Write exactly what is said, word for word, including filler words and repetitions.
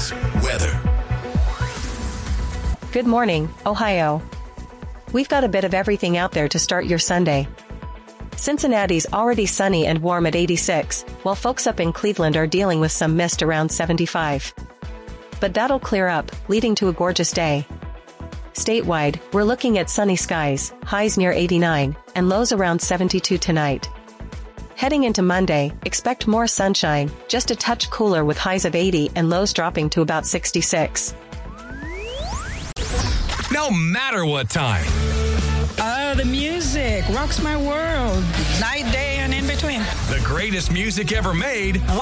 News. Weather. Good morning, Ohio. We've got a bit of everything out there to start your Sunday. Cincinnati's already sunny and warm at eighty-six, while folks up in Cleveland are dealing with some mist around seventy-five. But that'll clear up, leading to a gorgeous day. Statewide, we're looking at sunny skies, highs near eighty-nine, and lows around seventy-two tonight. Heading into Monday, expect more sunshine, just a touch cooler with highs of eighty and lows dropping to about sixty-six. No matter what time. Oh, the music rocks my world. Night, day, and in between. The greatest music ever made.